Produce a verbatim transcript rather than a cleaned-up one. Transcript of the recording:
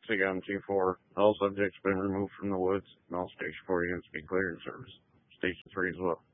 Saigon two four. All subjects been removed from the woods, and all Station four units be cleared in service. Station three as well.